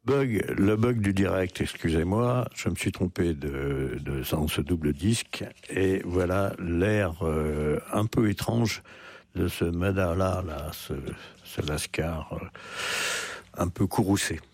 Le bug du direct, excusez-moi, je me suis trompé de ce double disque, et voilà l'air un peu étrange de ce Madala, là, ce Lascar un peu courroucé.